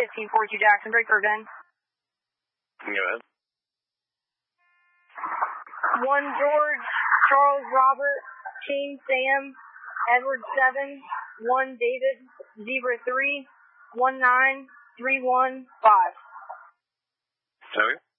1542 Jackson, break curve in. Go ahead. 1 George, Charles Robert, King Sam, Edward 7, 1 David, Zebra 3, 19315. Okay.